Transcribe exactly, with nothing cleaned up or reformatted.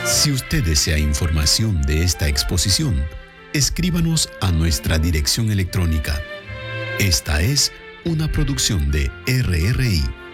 Si usted desea información de esta exposición, escríbanos a nuestra dirección electrónica. Esta es una producción de R R I.